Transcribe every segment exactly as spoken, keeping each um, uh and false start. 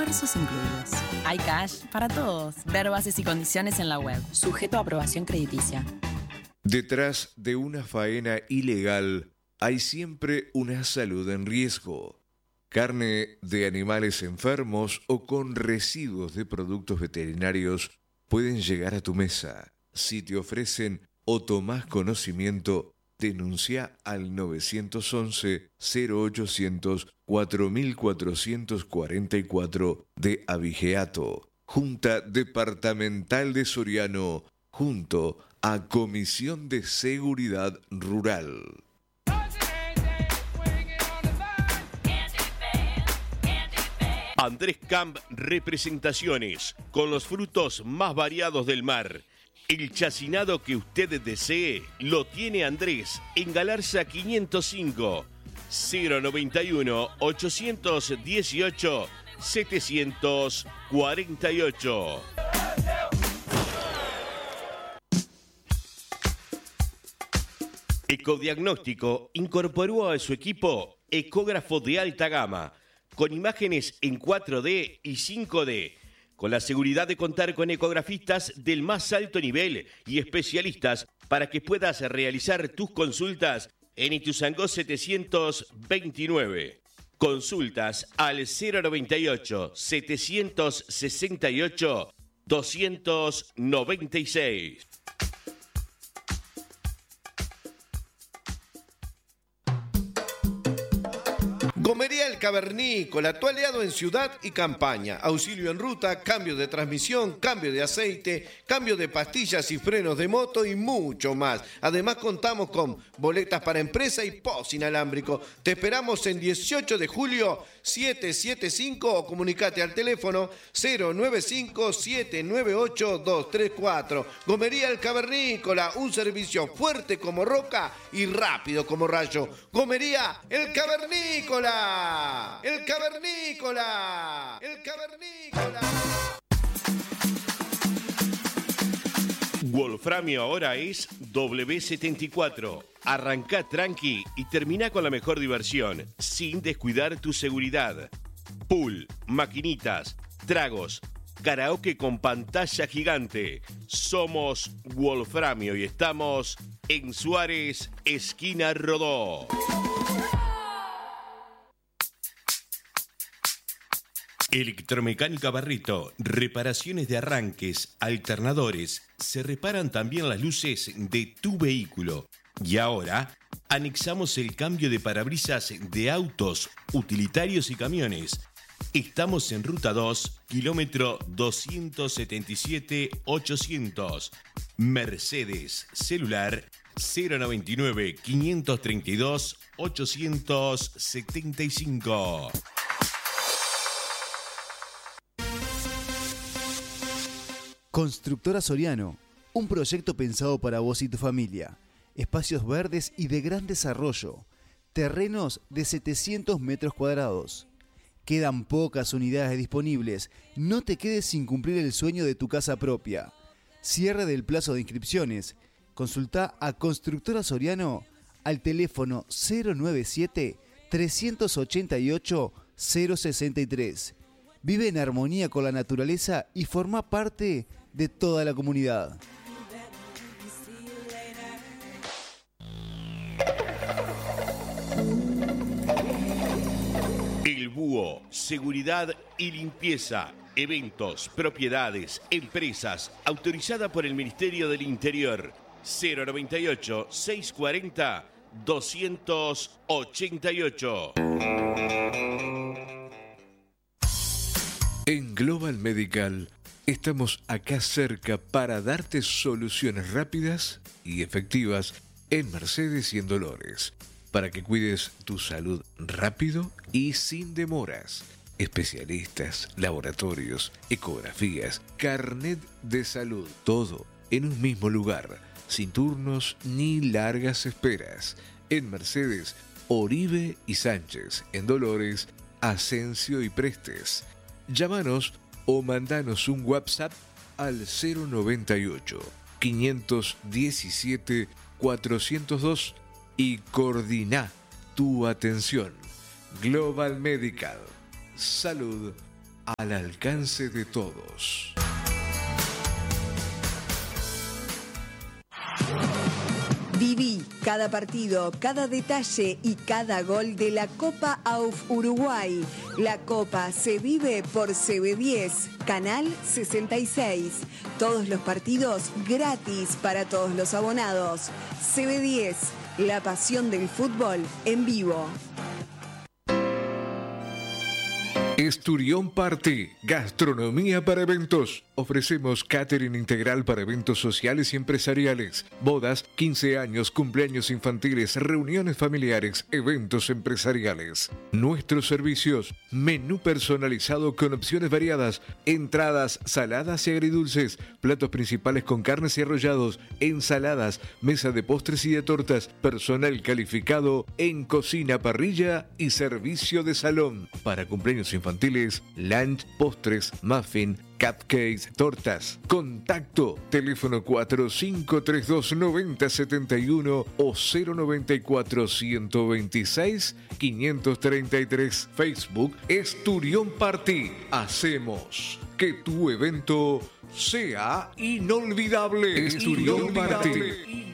almuerzos incluidos. Hay cash para todos. Ver bases y condiciones en la web. Sujeto a aprobación crediticia. Detrás de una faena ilegal hay siempre una salud en riesgo. Carne de animales enfermos o con residuos de productos veterinarios pueden llegar a tu mesa. Si te ofrecen o tomás conocimiento, denuncia al nueve once, cero ochocientos, cuatro cuatro cuatro cuatro de Abigeato. Junta Departamental de Soriano, junto a Comisión de Seguridad Rural. Andrés Camp Representaciones, con los frutos más variados del mar. El chacinado que usted desee lo tiene Andrés en Galarza quinientos cinco, cero noventa y uno, ochocientos dieciocho, setecientos cuarenta y ocho. Ecodiagnóstico incorporó a su equipo ecógrafo de alta gama, con imágenes en cuatro D y cinco D, con la seguridad de contar con ecografistas del más alto nivel y especialistas para que puedas realizar tus consultas en Ituzaingó setecientos veintinueve. Consultas al cero noventa y ocho, setecientos sesenta y ocho, doscientos noventa y seis. Gomería El Cavernícola, tu aliado en ciudad y campaña. Auxilio en ruta, cambio de transmisión, cambio de aceite, cambio de pastillas y frenos de moto y mucho más. Además contamos con boletas para empresa y post inalámbrico. Te esperamos en dieciocho de julio setecientos setenta y cinco o comunicate al teléfono cero nueve cinco, siete nueve ocho, dos tres cuatro. Gomería El Cavernícola, un servicio fuerte como roca y rápido como rayo. Gomería El Cavernícola. El Cavernícola. El Cavernícola. Wolframio ahora es W setenta y cuatro. Arrancá tranqui y termina con la mejor diversión, sin descuidar tu seguridad. Pool, maquinitas, tragos, karaoke con pantalla gigante. Somos Wolframio y estamos en Suárez, esquina Rodó. Electromecánica Barreto, reparaciones de arranques, alternadores, se reparan también las luces de tu vehículo. Y ahora, anexamos el cambio de parabrisas de autos, utilitarios y camiones. Estamos en Ruta dos, kilómetro doscientos setenta y siete, ochocientos. Mercedes, celular cero noventa y nueve, quinientos treinta y dos, ochocientos setenta y cinco. Constructora Soriano, un proyecto pensado para vos y tu familia. Espacios verdes y de gran desarrollo. Terrenos de setecientos metros cuadrados. Quedan pocas unidades disponibles. No te quedes sin cumplir el sueño de tu casa propia. Cierre del plazo de inscripciones. Consulta a Constructora Soriano al teléfono cero noventa y siete, tres ochenta y ocho, cero sesenta y tres. Vive en armonía con la naturaleza y forma parte de toda la comunidad. El Búho, seguridad y limpieza, eventos, propiedades, empresas, autorizada por el Ministerio del Interior. cero noventa y ocho, seiscientos cuarenta, doscientos ochenta y ocho. En Global Medical estamos acá cerca para darte soluciones rápidas y efectivas en Mercedes y en Dolores, para que cuides tu salud rápido y sin demoras. Especialistas, laboratorios, ecografías, carnet de salud, todo en un mismo lugar, sin turnos ni largas esperas. En Mercedes, Oribe y Sánchez. En Dolores, Asensio y Prestes. Llámanos o mandanos un WhatsApp al cero noventa y ocho, quinientos diecisiete, cuatrocientos dos y coordina tu atención. Global Medical. Salud al alcance de todos. Viví cada partido, cada detalle y cada gol de la Copa A U F Uruguay. La Copa se vive por C B diez, Canal sesenta y seis. Todos los partidos gratis para todos los abonados. C B diez, la pasión del fútbol en vivo. Esturión Party, gastronomía para eventos. Ofrecemos catering integral para eventos sociales y empresariales, bodas, quince años, cumpleaños infantiles, reuniones familiares, eventos empresariales. Nuestros servicios: menú personalizado con opciones variadas, entradas, saladas y agridulces, platos principales con carnes y arrollados, ensaladas, mesa de postres y de tortas, personal calificado en cocina, parrilla y servicio de salón. Para cumpleaños infantiles, lunch, postres, muffin, cupcakes, tortas. Contacto: teléfono cuatro cinco tres dos nueve cero siete uno o cero noventa y cuatro, ciento veintiséis, quinientos treinta y tres. Facebook Esturión Party. Hacemos que tu evento sea inolvidable. Esturión Party.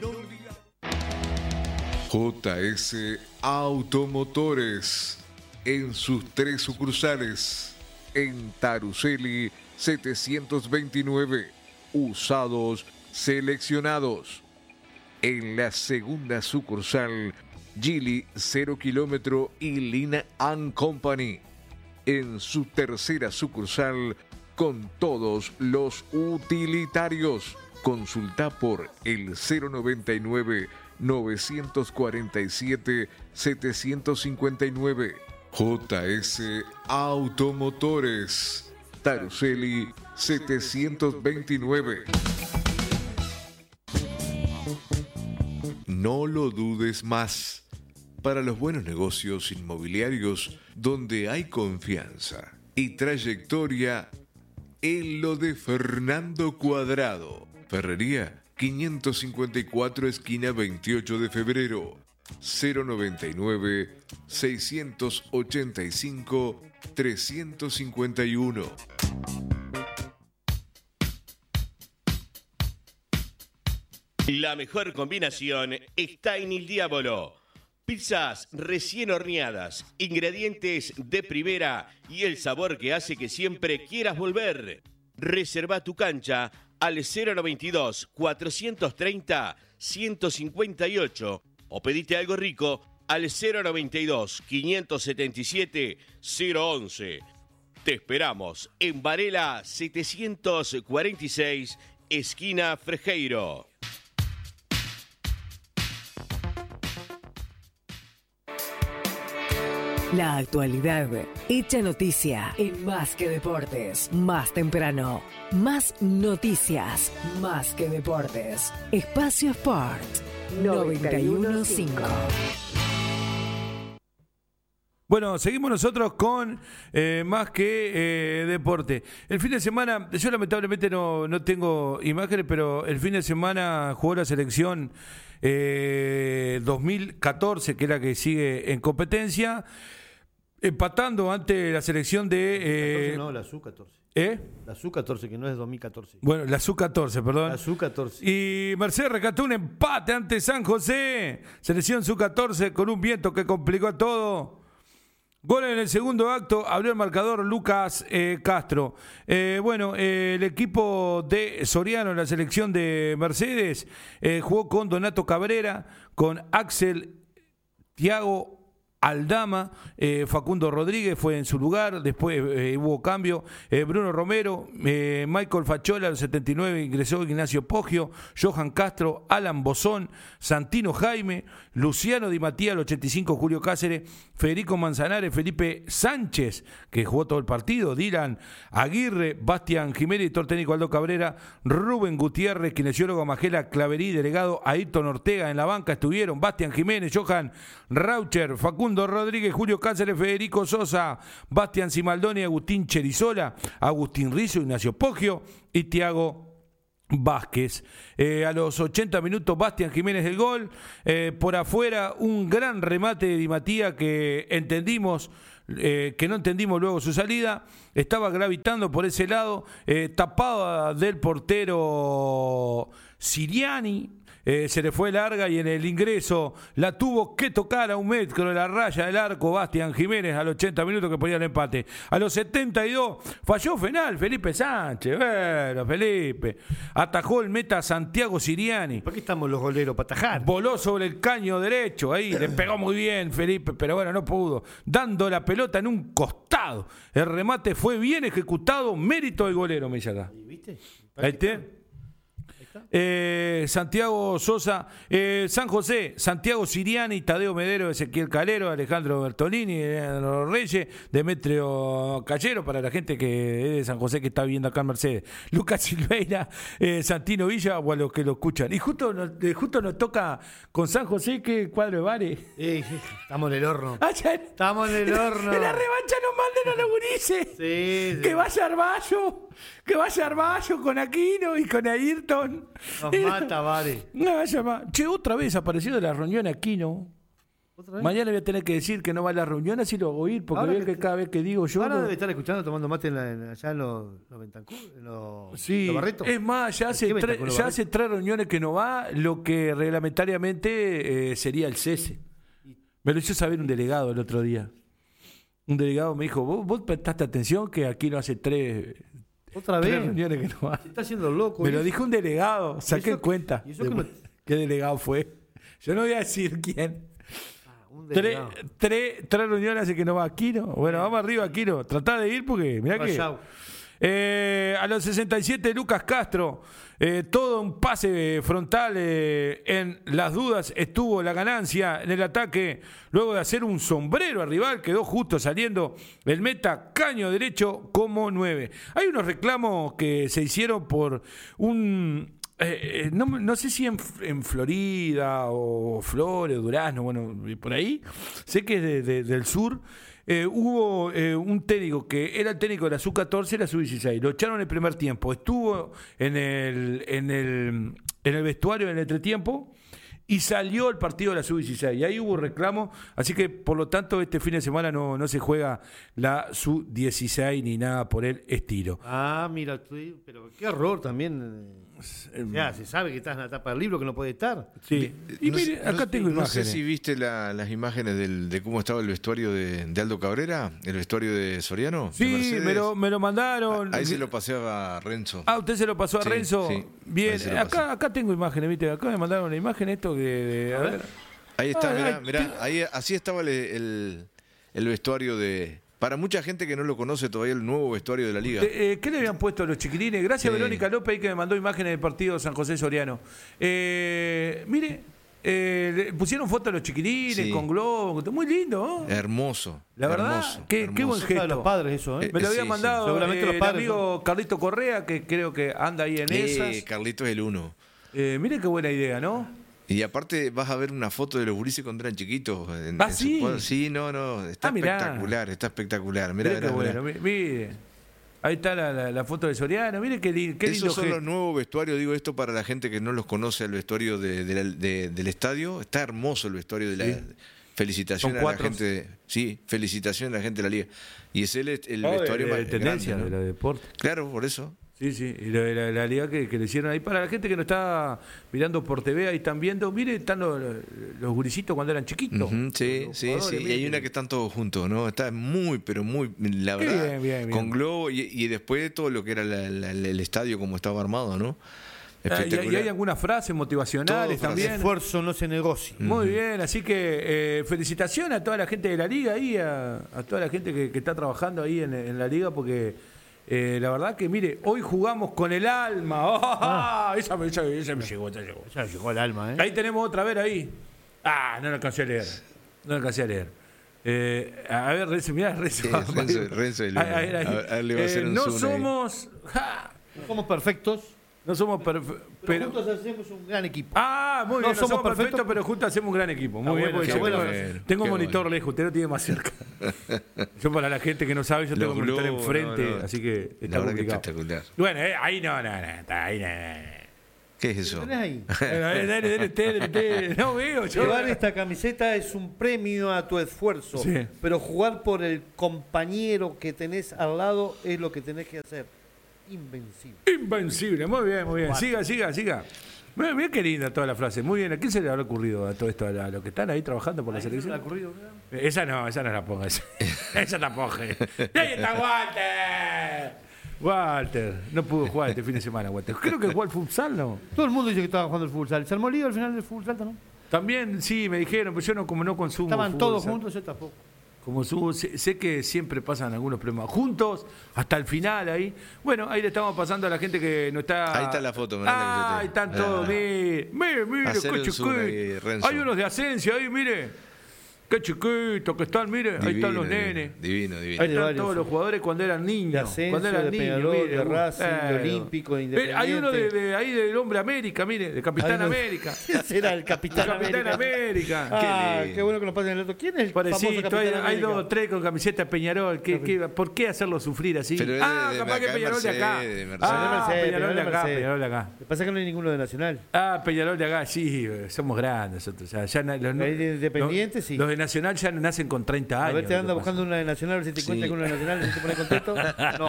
J S Automotores en sus tres sucursales. En Taruseli setecientos veintinueve, usados seleccionados. En la segunda sucursal, Gili cero kilómetro y Lina and Company. En su tercera sucursal, con todos los utilitarios. Consulta por el cero noventa y nueve, novecientos cuarenta y siete, setecientos cincuenta y nueve. J S Automotores. Taruseli setecientos veintinueve. No lo dudes más. Para los buenos negocios inmobiliarios donde hay confianza y trayectoria, en lo de Fernando Cuadrado. Ferrería quinientos cincuenta y cuatro, esquina veintiocho de febrero. cero noventa y nueve, seiscientos ochenta y cinco, trescientos cincuenta y uno. La mejor combinación está en Il Diavolo. Pizzas recién horneadas, ingredientes de primera y el sabor que hace que siempre quieras volver. Reserva tu cancha al cero noventa y dos, cuatrocientos treinta, ciento cincuenta y ocho o pedite algo rico al cero noventa y dos, quinientos setenta y siete, cero once. Te esperamos en Varela setecientos cuarenta y seis, esquina Frejeiro. La actualidad hecha noticia en Más que Deportes. Más temprano, más noticias, Más que Deportes. Espacio Sport noventa y uno punto cinco. Bueno, seguimos nosotros con eh, Más que eh, Deporte. El fin de semana, yo lamentablemente no, no tengo imágenes, pero el fin de semana jugó la selección eh, dos mil catorce, que es la que sigue en competencia, empatando ante la selección de... Eh, no, la S U catorce. ¿Eh? La S U catorce, que no es dos mil catorce. Bueno, la S U catorce, perdón. La S U catorce. Y Mercedes rescató un empate ante San José. Selección S U catorce con un viento que complicó todo. Gol en el segundo acto, abrió el marcador Lucas eh, Castro. Eh, bueno, eh, el equipo de Soriano, la selección de Mercedes, eh, jugó con Donato Cabrera, con Axel Thiago Aldama, eh, Facundo Rodríguez fue en su lugar, después eh, hubo cambio, eh, Bruno Romero, eh, Michael Fachola, a los setenta y nueve ingresó Ignacio Poggio, Johan Castro, Alan Bozón, Santino Jaime, Luciano Di Mattía, al ochenta y cinco Julio Cáceres, Federico Manzanares, Felipe Sánchez, que jugó todo el partido, Dylan Aguirre, Bastián Jiménez, director técnico Aldo Cabrera, Rubén Gutiérrez, kinesiólogo Magela Claverí, delegado Ayrton Ortega, en la banca estuvieron Bastián Jiménez, Johan Raucher, Facundo Rodríguez, Julio Cáceres, Federico Sosa, Bastián Simaldoni, Agustín Cherizola, Agustín Rizzo, Ignacio Poggio y Tiago Vázquez. Eh, a los ochenta minutos, Bastián Jiménez del gol. Eh, por afuera, un gran remate de Di Mattía que entendimos eh, que no entendimos luego su salida, estaba gravitando por ese lado, eh, tapada del portero Siriani. Eh, se le fue larga y en el ingreso la tuvo que tocar a un metro de la raya del arco Bastián Jiménez al ochenta minutos que ponía el empate. A los setenta y dos falló penal Felipe Sánchez. Bueno, Felipe. Atajó el meta Santiago Siriani. ¿Por qué estamos los goleros para atajar? Voló sobre el caño derecho, ahí le pegó muy bien Felipe, pero bueno, no pudo. Dando la pelota en un costado. El remate fue bien ejecutado, mérito del golero, me dice acá. ¿Viste? Ahí está. Eh, Santiago Sosa, eh, San José, Santiago Siriani, Tadeo Medero, Ezequiel Calero, Alejandro Bertolini, Alejandro Reyes, Demetrio Callero, para la gente que es de San José que está viendo acá en Mercedes, Lucas Silveira, eh, Santino Villa, o a los que lo escuchan. Y justo nos, eh, justo nos toca con San José, que cuadro de Vare. Eh, estamos en el horno. Ah, ya, estamos en el horno. En la revancha nos manden a los gurises. Sí, sí. Que vaya Arballo, que vaya Arballo con Aquino y con Ayrton. Nos mata, Vare. No, llama. Che, otra vez apareció de la reunión Aquino. ¿Otra vez? Mañana voy a tener que decir que no va a la reunión, así lo hago ir, porque Ahora veo que, que- cada vez que digo yo. Ahora no- debe estar escuchando, tomando mate en la- en- allá en los, los Bentancur, en los, Sí, los Barretos. es más, ya hace, ¿Qué tres, Bentancur, los ya Barretos? hace tres reuniones que no va, lo que reglamentariamente eh, sería el cese. Me lo hizo saber un delegado el otro día. Un delegado me dijo, vos, vos prestaste atención que aquí no hace tres, ¿Otra tres vez? reuniones que no va. Se está haciendo loco. Me lo ¿Y dijo un delegado, saqué eso- en cuenta. y eso que no- ¿Qué delegado fue? Yo no voy a decir quién. un Tres, delegado? tres, tres reuniones hace que no va Aquino. Bueno, vamos arriba, Aquino. Tratá de ir porque, mirá que. Vaya. Eh, a los sesenta y siete, Lucas Castro. Eh, todo un pase frontal. eh, en las dudas estuvo la ganancia en el ataque. Luego de hacer un sombrero al rival, quedó justo saliendo el meta caño derecho como nueve. Hay unos reclamos que se hicieron por un. Eh, eh, no, no sé si en, en Florida o Flores, Durazno, bueno, por ahí. Sé que es de- de- del sur. Eh, hubo eh, un técnico que era el técnico de la sub catorce y la sub dieciséis. Lo echaron en el primer tiempo. Estuvo en el, en el, en el vestuario en el entretiempo y salió el partido de la sub dieciséis. Y ahí hubo reclamo. Así que, por lo tanto, este fin de semana no, no se juega la sub dieciséis ni nada por el estilo. Ah, mira, tú- pero qué error también. eh, Ya, se sabe que estás en la tapa del libro, que no puede estar. Sí. Y No mire, sé- acá no- tengo no imágenes. sé si viste la- las imágenes del- de cómo estaba el vestuario de, de Aldo Cabrera, el vestuario de Soriano. de Sí, Mercedes. me lo, me lo mandaron. Ahí se lo paseaba Renzo. Ah, usted se lo pasó a Sí, Renzo. sí, Bien, ahí se lo pasé. acá, acá tengo imágenes, ¿viste? Acá me mandaron una imagen esto que. de- a ver. Ahí está, Ah, mirá, ay, mirá, qué- ahí, así estaba el, el, el vestuario de... Para mucha gente que no lo conoce todavía, el nuevo vestuario de la Liga. Eh, eh, ¿Qué le habían puesto a los chiquilines? Gracias Sí. Verónica López, que me mandó imágenes del partido San José Soriano. Eh, mire, eh, le pusieron fotos a los chiquilines Sí. con globos, muy lindo, ¿no? Hermoso. La verdad, hermoso, qué, qué buen hermoso. gesto. De los padres eso, ¿eh? Me lo Eh, había sí, mandado sí. Seguramente eh, los el padres amigo Carlito Correa, que creo que anda ahí en Eh, esas. Carlitos es el uno. Eh, mire qué buena idea, ¿no? Y aparte vas a ver una foto de los gurises cuando eran chiquitos. En, Ah, en su sí. cuadro. Sí, no, no. Está Ah, mirá. espectacular, está espectacular. Mirá, Mire qué mirá, mirá. bueno, mi- mire. Ahí está la, la- la foto de Soriano, mire qué, li- qué lindo Esos son gesto. los nuevos vestuarios, digo esto para la gente que no los conoce, el vestuario de- de la- de- del estadio. Está hermoso el vestuario de la... Sí. Felicitaciones Son a la cuatro. gente. de- sí, felicitaciones a la gente de la liga. Y es el, el Oh, de- vestuario de, más de tendencia, grande, ¿no? de la deporte. Claro, por eso. Sí, sí, y la, la- la liga que, que le hicieron ahí. Para la gente que no está mirando por T V, ahí están viendo, mire, están los, los gurisitos cuando eran chiquitos. Ujú, sí, Los sí, jugadores, sí. Y mire. hay una que están todos juntos, ¿no? Está muy, pero muy, la Qué verdad, bien, bien, bien. con globo y, y después todo lo que era la- la- el estadio como estaba armado, ¿no? Ah, y, Espectacular. y hay algunas frases motivacionales Todo también. Esfuerzo no se negocia. Muy bien, así que eh, felicitaciones a toda la gente de la liga ahí, a, a toda la gente que, que está trabajando ahí en, en la liga, porque eh, la verdad que, mire, hoy jugamos con el alma. ¡Oh! esa, me- esa- esa me llegó, esa me llegó. Ya llegó al alma, ¿eh? Ahí tenemos otra, a ver ahí. Ah, no lo alcancé a leer. No lo alcancé a leer. Eh, a ver, Renzo, mirá, Renzo. Sí, Renzo- Renzo el uno. Ahí, ahí, ahí. A ver, a ver, le va a hacer Eh, un no zoom ahí. somos. ja, No somos perfectos, no somos perfectos. pero, Pero, juntos hacemos un gran equipo. ah, muy No bien, no somos, somos perfectos, perfectos, pero juntos hacemos un gran equipo. Muy Ah, bien, bueno, porque qué yo bueno. tengo, Bueno, tengo qué monitor bueno. lejos, usted lo tiene más cerca. Yo, para la gente que no sabe, yo tengo Los un monitor globos, enfrente, no, no. así que está La verdad que complicado. espectacular. Bueno, eh, ahí no, no, no, está ahí no, no, no. ¿Qué es eso? ¿Lo tenés ahí? Dale, dale, dale, usted, dale, usted. No veo yo. Llevar esta camiseta es un premio a tu esfuerzo, Sí. pero jugar por el compañero que tenés al lado es lo que tenés que hacer. Invencible. Invencible, muy bien, muy bien. Siga, siga, siga. Mira, mira qué linda toda la frase. Muy bien. ¿A quién se le habrá ocurrido a todo esto? ¿A los que están ahí trabajando por la selección? ¿No le ha ocurrido, verdad? Esa no, esa no la ponga. Esa, esa la ponga. ¡Y ahí está Walter! Walter. No pudo jugar este fin de semana, Walter. Creo que jugó al futsal, ¿no? Todo el mundo dice que estaba jugando el futsal. ¿Se armó lío al final del futsal, no? También, sí, me dijeron, pero yo no, como no consumo Estaban futsal. todos juntos, yo tampoco. Como subo, sé, sé que siempre pasan algunos problemas juntos, hasta el final ahí. Bueno, ahí le estamos pasando a la gente que no está. Ahí está la foto, mirá Ah, la ahí camiseta. están todos, Ah. mire, mire, mire, Hacer qué el zoom ahí, chiquito. Renzo. Hay unos de Asensio ahí, mire. Qué chiquitos que están, mire, ahí están los Divino, nenes. Divino, divino. Ahí de están varios, todos sí. los jugadores cuando eran niños. De Asensio, cuando eran de niños, Peñarol, mire, de Racing, de eh, Olímpico, de eh, Hay uno de, Independiente. de ahí del Hombre América, mire, de Capitán Ay, no. América. Ese era el Capitán, Capitán América. Ah, Qué qué, lindo. bueno que nos pasen el otro. ¿Quién es el famoso Parecito, Capitán hay, América? hay dos o tres con camiseta de Peñarol. ¿Qué, qué, ¿Por qué hacerlo sufrir así? Pero es de- ah, de capaz que acá, Peñarol de acá. Mercedes, de Mercedes. Ah, Mercedes, Peñarol de acá, Mercedes. Peñarol de acá. Lo que pasa es que no hay ninguno de Nacional. Ah, Peñarol de acá, sí, somos grandes nosotros. O sea, ya na- los, Hay de Independiente, los- sí. Los de Nacional ya nacen con treinta A años. ver, te lo anda que buscando una de Nacional, a ver si te Sí. encuentras con una de Nacional, si te pones contento. No.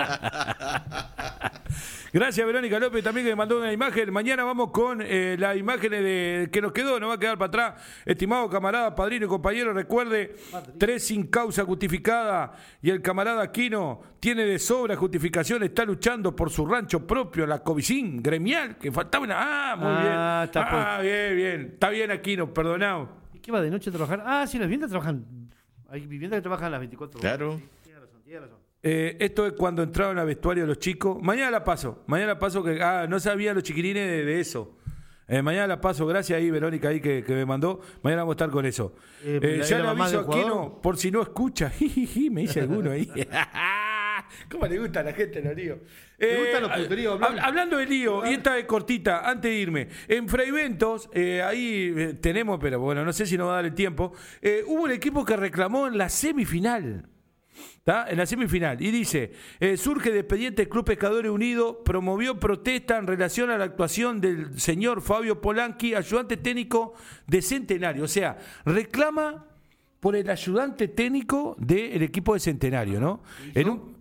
pasa. Gracias, Verónica López, también que me mandó una imagen. Mañana vamos con eh, las imágenes de que nos quedó, no va a quedar para atrás. Estimado camarada, padrino y compañero, recuerde, tres sin causa justificada y el camarada Aquino tiene de sobra justificación, está luchando por su rancho propio, la Covicín gremial, que faltaba una... Ah, muy Ah, bien. está Ah, bien, bien. Está bien, Aquino, perdonado. ¿Y qué va de noche a trabajar? Ah, sí, las viviendas trabajan. Hay viviendas que trabajan las veinticuatro horas. Claro. Sí, tiene razón, tiene razón. Eh, esto es cuando entraron al vestuario los chicos. Mañana la paso. Mañana la paso que ah, no sabían los chiquilines de, de eso. Eh, mañana la paso. Gracias ahí, Verónica, ahí que, que me mandó. Mañana vamos a estar con eso. Eh, Eh, ¿la- ya la le mamá aviso del a Aquino, jugador? por si no escucha. Jijiji, me dice alguno ahí. ¿Cómo le gusta a la gente los líos? ¿Le gustan los puteríos, hab- Blanc? Hablando de lío, y esta es cortita, antes de irme. En Fraiventos, eh, ahí eh, tenemos, pero bueno, no sé si nos va a dar el tiempo. eh, hubo un equipo que reclamó en la semifinal. ¿Tá? En la semifinal. Y dice, eh, surge de expediente el Club Pescadores Unidos, promovió protesta en relación a la actuación del señor Fabio Polanqui, ayudante técnico de Centenario. O sea, reclama por el ayudante técnico del equipo de Centenario, ¿no? En un,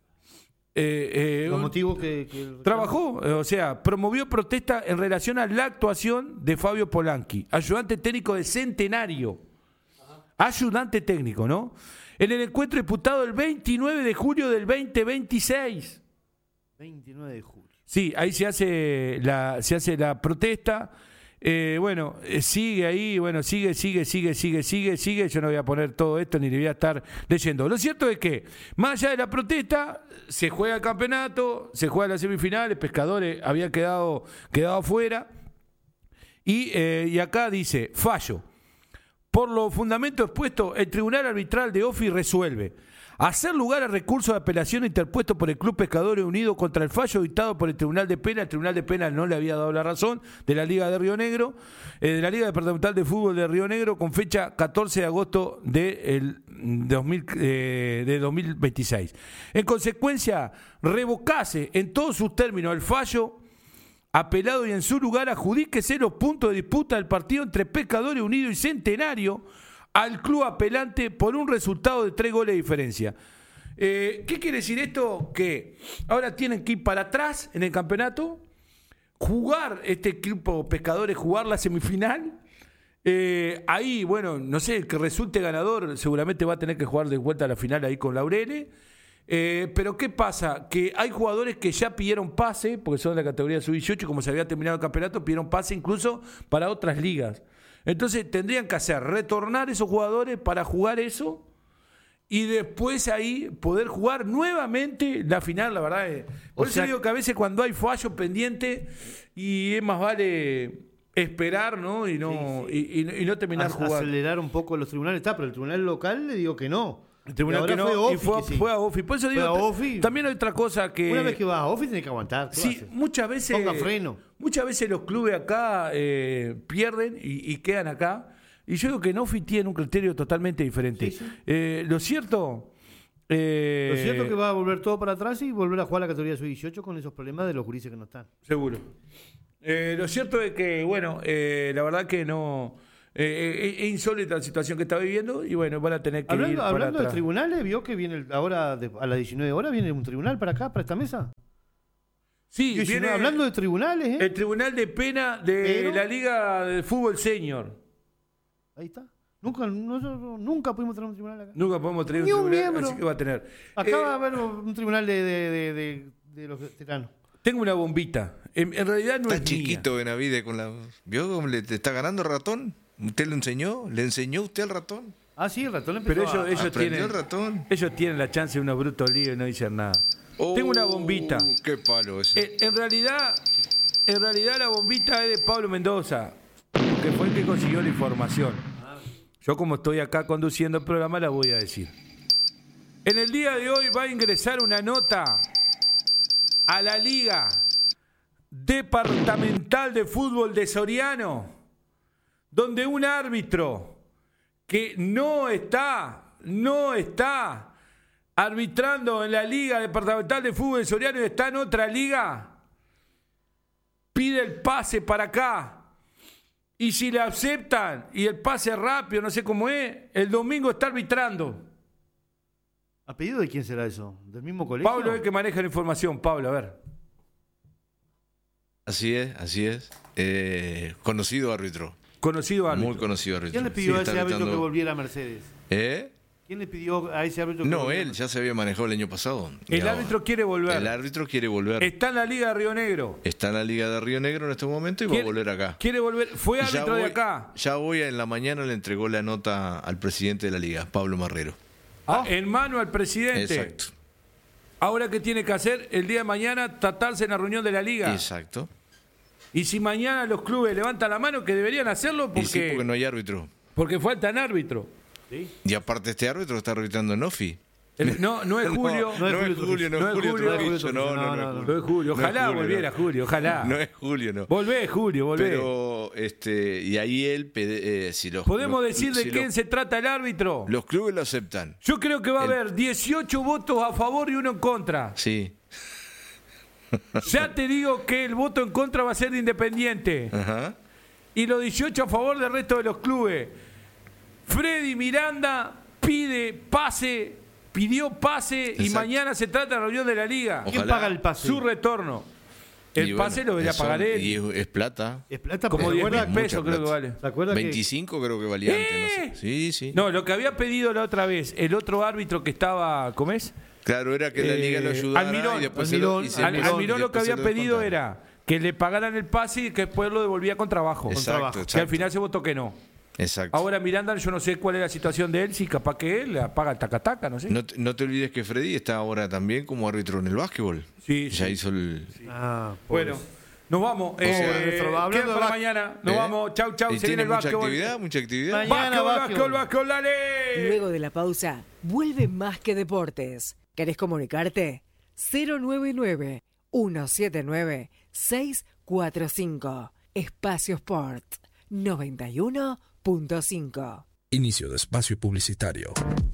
eh, eh, Los un- motivos que, que- Trabajó, eh, o sea, promovió protesta en relación a la actuación de Fabio Polanqui, ayudante técnico de Centenario. Ayudante técnico, ¿no? En el encuentro disputado el veintinueve de julio del veinte veintiséis. veintinueve de julio. Sí, ahí se hace la, se hace la protesta. Eh, bueno, eh, sigue ahí, bueno, sigue, sigue, sigue, sigue, sigue, sigue. Yo no voy a poner todo esto ni le voy a estar leyendo. Lo cierto es que, más allá de la protesta, se juega el campeonato, se juega las semifinales, Pescadores había quedado, quedado fuera. Y, eh, y acá dice, fallo. Por los fundamentos expuestos, el Tribunal Arbitral de OFI resuelve hacer lugar a recurso de apelación interpuesto por el Club Pescadores Unidos contra el fallo dictado por el Tribunal de Pena. El Tribunal de Pena no le había dado la razón, de la Liga de Río Negro, eh, de la Liga Departamental de Fútbol de Río Negro, con fecha catorce de agosto de, el, dos mil, eh, de dos mil veintiséis. En consecuencia, revocase en todos sus términos el fallo apelado y en su lugar adjudíquese los puntos de disputa del partido entre Pescadores Unidos y Centenario al club apelante por un resultado de tres goles de diferencia. Eh, ¿Qué quiere decir esto? Que ahora tienen que ir para atrás en el campeonato, jugar este equipo Pescadores, jugar la semifinal. Eh, ahí, bueno, no sé, el que resulte ganador seguramente va a tener que jugar de vuelta a la final ahí con Laurene. Eh, pero ¿qué pasa? Que hay jugadores que ya pidieron pase, porque son de la categoría sub dieciocho, como se había terminado el campeonato, pidieron pase incluso para otras ligas. Entonces tendrían que hacer, retornar esos jugadores para jugar eso y después ahí poder jugar nuevamente la final, la verdad. Es, por O eso sea, digo que a veces cuando hay fallos pendientes y es más vale esperar, ¿no? Y no, Sí, sí. Y, y- y no terminar Ac- jugando. acelerar un poco los tribunales. Está, pero el tribunal local le digo que no. El tribunal Y ahora que no, fue y Ofi fue, a- que sí. fue a Ofi. Por eso Fue digo, a Ofi. también hay otra cosa que... Una vez que vas a Ofi tenés que aguantar. ¿qué Sí, vas a hacer? muchas veces. Ponga freno. Muchas veces los clubes acá eh, pierden y, y quedan acá. Y yo digo que Nofi tiene un criterio totalmente diferente. Sí, sí. Eh, lo cierto. Eh, Lo cierto es que va a volver todo para atrás y volver a jugar la categoría sub dieciocho con esos problemas de los gurises que no están. Seguro. Eh, lo cierto es que, bueno, eh, la verdad que no... Eh, es insólita la situación que está viviendo y bueno, van a tener que hablando, ir para hablando de atrás. tribunales, ¿vio que viene el- ahora de- a las diecinueve horas viene un tribunal para acá, para esta mesa? Sí, diecinueve, viene hablando de tribunales, ¿eh? el Tribunal de Pena de Pero- la Liga de Fútbol Senior. Ahí está. Nunca, nosotros nunca pudimos tener un tribunal acá. Nunca podemos tener un Ni un tribunal, miembro. así que va a tener. Acá Eh, va a haber un tribunal de, de, de, de, de los veteranos. Tengo una bombita. En, en realidad no Está es mía. chiquito Benavide con la... ¿Vio cómo le te está ganando el ratón? ¿Usted le enseñó? ¿Le enseñó usted al ratón? Ah, sí, el ratón empezó Pero ellos, a- ellos ¿Aprendió tienen el ratón? ellos tienen la chance de unos brutos líos y no dicen nada. Tengo una bombita. Oh, qué palo ese. En, en realidad, en realidad la bombita es de Pablo Mendoza, que fue el que consiguió la información. Yo como estoy acá conduciendo el programa la voy a decir. En el día de hoy va a ingresar una nota a la Liga Departamental de Fútbol de Soriano, donde un árbitro que no está, no está arbitrando en la Liga Departamental de Fútbol de Soriano y está en otra liga, pide el pase para acá. Y si le aceptan y el pase rápido, no sé cómo es, el domingo está arbitrando. ¿A pedido de quién será eso? ¿Del mismo colegio? Pablo es el que maneja la información. Pablo, a ver. Así es, así es. Eh, conocido árbitro. Conocido árbitro. Muy conocido árbitro. ¿Quién le pidió Sí, a está ese árbitro arbitrando- que volviera a Mercedes? ¿Eh? ¿Quién le pidió a ese árbitro que No, volviera a él Mercedes? ya se había manejado el año pasado. Y El ahora- árbitro quiere volver. El árbitro quiere volver. Está en la Liga de Río Negro. Está en la Liga de Río Negro en este momento y va a Quiere- volver acá. Quiere volver. Fue Y ya árbitro de voy- acá. Ya voy en la mañana le entregó la nota al presidente de la liga, Pablo Marrero. Ah, en mano al presidente. Exacto. Ahora, ¿qué tiene que hacer? El día de mañana tratarse en la reunión de la Liga. Exacto. Y si mañana los clubes levantan la mano, que deberían hacerlo Y sí, porque, porque no hay árbitro. porque faltan árbitros. Y aparte este árbitro está arbitrando en Ofi. El- No, no es Julio. No, no es Julio, no es Julio Trujillo, no, no, no, No es Julio. Ojalá No es Julio, volviera no. Julio, ojalá. No es Julio, no. Volvé, Julio, volvé. Pero, este, y ahí él, pede- eh, si los... ¿Podemos los- decir de si quién los, se trata el árbitro? los clubes lo aceptan. Yo creo que va a El- haber dieciocho votos a favor y uno en contra. Sí. Ya te digo que el voto en contra va a ser de Independiente. Ajá. Y los dieciocho a favor del resto de los clubes. Freddy Miranda pide pase, pidió pase y Exacto. mañana se trata de la reunión de la liga. Ojalá. ¿Quién paga el pase? Su retorno. El Y pase bueno, lo debería eso- pagar él. Y es, es plata. Es plata, Como pero diez ¿se mil acuerda? pesos mucha creo que plata. vale. ¿Se acuerda que- veinticinco creo que valía antes, no ¿Eh? sé. Sí, sí. No, lo que había pedido la otra vez, el otro árbitro que estaba, ¿cómo es? Claro, era que la Eh, liga lo ayudara Almirón, y después Almirón, se lo, y se- Al- y Almirón lo que después se había lo pedido descontaron. era que le pagaran el pase y que después lo devolvía con trabajo. Exacto, Con trabajo. exacto. Que al final se votó que no. Exacto. Ahora Miranda, yo no sé cuál es la situación de él, si capaz que él la paga el tacataca, no sé. No te, no te olvides que Freddy está ahora también como árbitro en el básquetbol. Sí, Ya sí. hizo el... Ah, Bueno, pues. nos vamos. sea, Eh, nuestro- queda hablando de para bas- mañana. Nos ¿Eh? vamos. Chau, chau. Y Se viene tiene el mucha básquetbol. actividad, mucha actividad. Mañana Básquetbol, básquetbol. básquetbol, básquetbol, dale. Luego de la pausa, vuelve Más que Deportes. ¿Querés comunicarte? cero nueve nueve, uno siete nueve, seis cuatro cinco. Espacio Sport noventa y uno punto cinco. Inicio de espacio publicitario.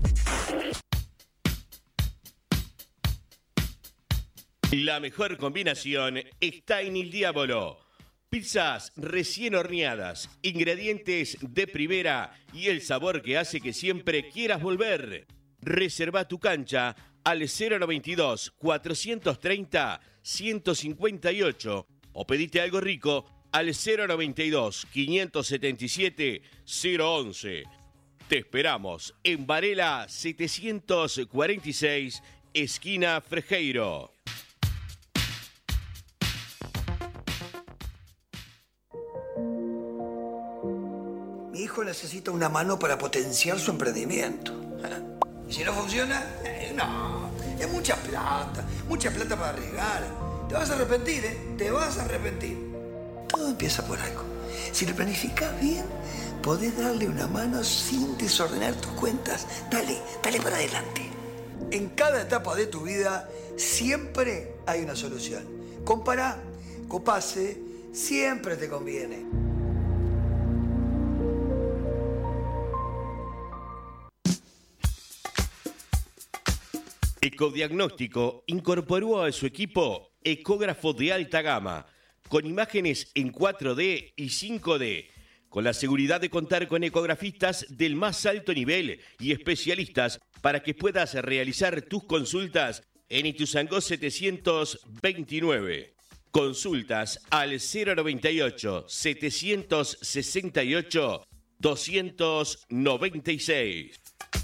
La mejor combinación está en El Diablo. Pizzas recién horneadas, ingredientes de primera y el sabor que hace que siempre quieras volver. Reserva tu cancha al cero noventa y dos, cuatrocientos treinta, ciento cincuenta y ocho o pedite algo rico al cero noventa y dos, quinientos setenta y siete, cero once. Te esperamos en Varela setecientos cuarenta y seis, esquina Frejeiro. Mi hijo necesita una mano para potenciar su emprendimiento. Y si no funciona, eh, no. Es mucha plata, mucha plata para arriesgar. Te vas a arrepentir, ¿eh? Te vas a arrepentir. Todo empieza por algo. Si lo planificas bien, podés darle una mano sin desordenar tus cuentas. Dale, dale para adelante. En cada etapa de tu vida siempre hay una solución. Compará, Copase, siempre te conviene. Ecodiagnóstico incorporó a su equipo ecógrafo de alta gama, con imágenes en cuatro D y cinco D, con la seguridad de contar con ecografistas del más alto nivel y especialistas para que puedas realizar tus consultas en Ituzaingó setecientos veintinueve. Consultas al cero noventa y ocho, setecientos sesenta y ocho, doscientos noventa y seis.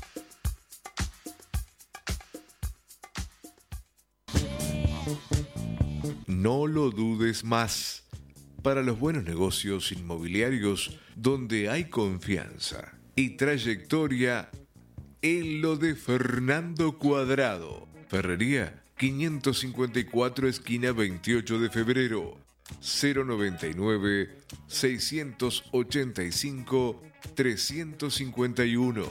No lo dudes más. Para los buenos negocios inmobiliarios donde hay confianza y trayectoria, en lo de Fernando Cuadrado. Ferrería quinientos cincuenta y cuatro, esquina veintiocho de febrero. cero noventa y nueve, seiscientos ochenta y cinco, trescientos cincuenta y uno.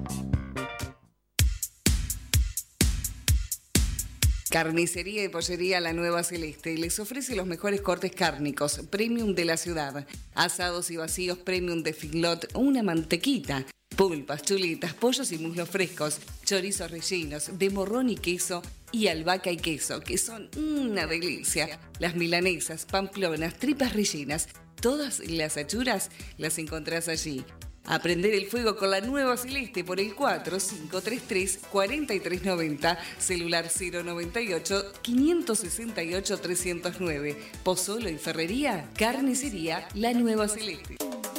Carnicería y Pollería La Nueva Celeste les ofrece los mejores cortes cárnicos, premium de la ciudad, asados y vacíos premium de Figlot, una mantequita, pulpas, chuletas, pollos y muslos frescos, chorizos rellenos de morrón y queso y albahaca y queso, que son una delicia. Las milanesas, pamplonas, tripas rellenas, todas las achuras las encontrás allí. A prender el fuego con La Nueva Celeste por el cuatro cinco tres tres, cuatro tres nueve cero, celular cero noventa y ocho, quinientos sesenta y ocho, trescientos nueve. Pozzolo y Ferrería, Carnicería La Nueva Celeste.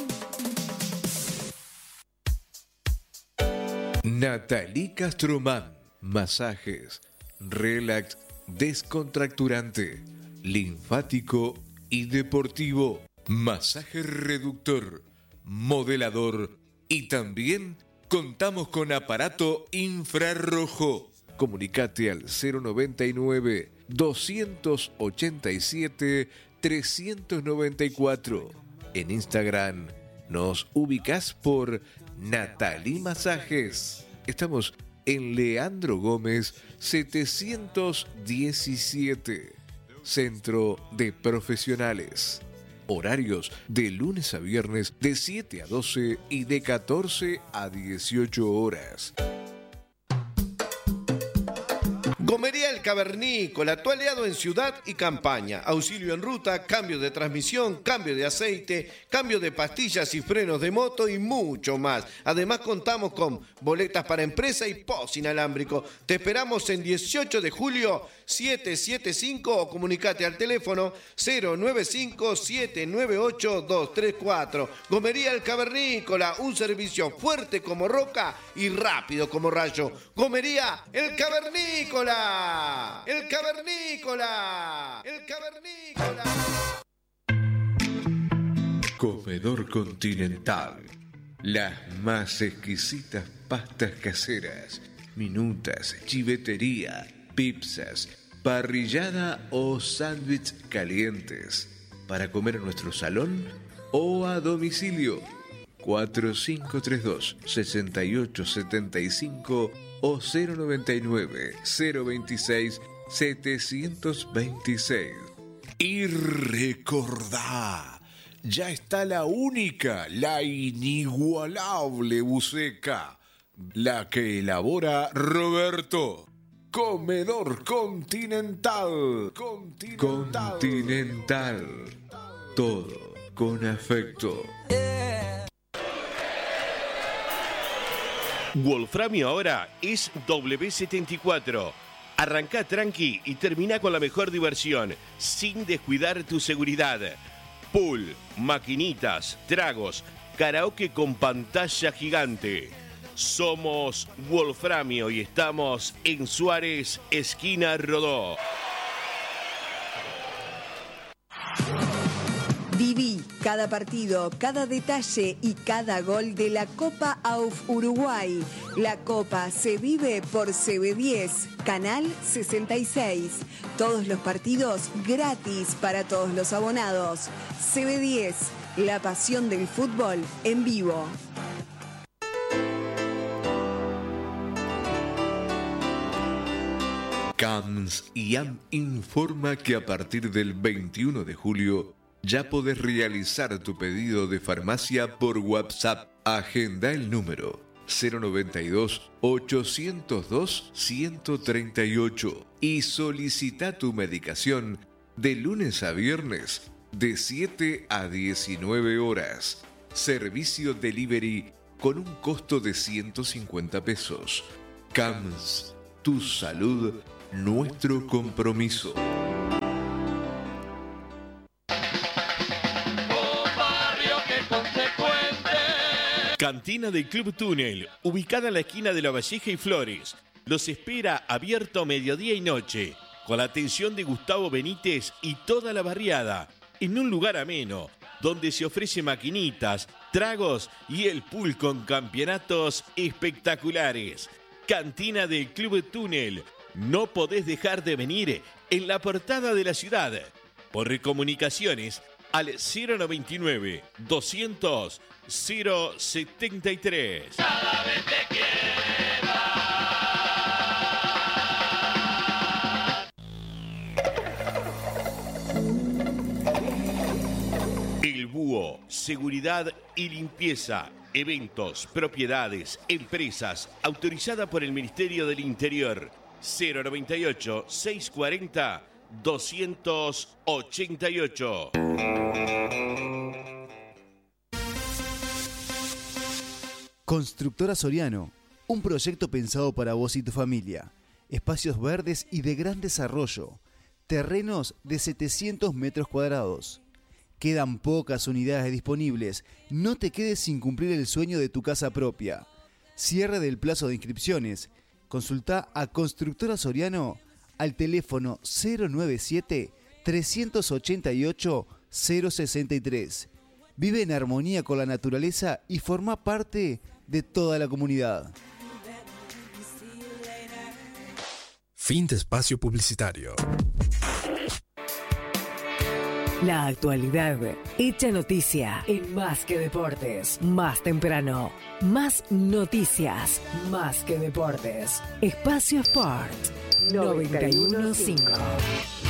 Natalie Castromán, masajes, relax, descontracturante, linfático y deportivo, masaje reductor, modelador y también contamos con aparato infrarrojo. Comunicate al cero noventa y nueve, doscientos ochenta y siete, trescientos noventa y cuatro. En Instagram nos ubicás por Natalie Masajes. Estamos en Leandro Gómez setecientos diecisiete, Centro de Profesionales. Horarios de lunes a viernes de siete a doce y de catorce a dieciocho horas. Gomería El Cavernícola, tu aliado en ciudad y campaña. Auxilio en ruta, cambio de transmisión, cambio de aceite, cambio de pastillas y frenos de moto y mucho más. Además contamos con boletas para empresa y post inalámbrico. Te esperamos en dieciocho de julio, setecientos setenta y cinco o comunicate al teléfono cero nueve cinco, siete nueve ocho, dos tres cuatro. Gomería El Cavernícola, un servicio fuerte como roca y rápido como rayo. Gomería El Cavernícola. El Cavernícola. El Cavernícola. Comedor Continental. Las más exquisitas pastas caseras, minutas, chivetería, pizzas, parrillada o sándwich calientes. Para comer en nuestro salón o a domicilio. cuatro cinco tres dos, seis ocho siete cinco o cero noventa y nueve, cero veintiséis, setecientos veintiséis. Y recordá, ya está la única, la inigualable buceca, la que elabora Roberto. Comedor Continental. Continental. Continental. Todo con afecto. Wolframio ahora es W setenta y cuatro. Arrancá tranqui y termina con la mejor diversión, sin descuidar tu seguridad. Pool, maquinitas, tragos, karaoke con pantalla gigante. Somos Wolframio y estamos en Suárez, esquina Rodó. Viví cada partido, cada detalle y cada gol de la Copa A U F Uruguay. La Copa se vive por C B diez, Canal sesenta y seis. Todos los partidos gratis para todos los abonados. C B diez, la pasión del fútbol en vivo. CAMS I A M informa que a partir del veintiuno de julio ya podés realizar tu pedido de farmacia por WhatsApp. Agenda el número cero noventa y dos, ochocientos dos, ciento treinta y ocho y solicita tu medicación de lunes a viernes de siete a diecinueve horas. Servicio delivery con un costo de ciento cincuenta pesos. C A M S, tu salud, nuestro compromiso. Cantina del Club Túnel, ubicada en la esquina de La Valleja y Flores. Los espera abierto mediodía y noche, con la atención de Gustavo Benítez y toda la barriada, en un lugar ameno, donde se ofrece maquinitas, tragos y el pool con campeonatos espectaculares. Cantina del Club Túnel, no podés dejar de venir en la portada de la ciudad. Por comunicaciones al cero noventa y nueve, doscientos, cero setenta y tres. Cada vez te quiero. El Búho, seguridad y limpieza, eventos, propiedades, empresas, autorizada por el Ministerio del Interior. cero noventa y ocho, seiscientos cuarenta, doscientos ochenta y ocho. Constructora Soriano, un proyecto pensado para vos y tu familia. Espacios verdes y de gran desarrollo. Terrenos de setecientos metros cuadrados. Quedan pocas unidades disponibles. No te quedes sin cumplir el sueño de tu casa propia. Cierre del plazo de inscripciones. Consulta a Constructora Soriano al teléfono cero noventa y siete, trescientos ochenta y ocho, cero sesenta y tres. Vive en armonía con la naturaleza y forma parte de toda la comunidad. Fin de espacio publicitario. La actualidad hecha noticia en Más que Deportes. Más temprano. Más noticias. Más que Deportes. Espacio Sport. noventa y uno punto cinco.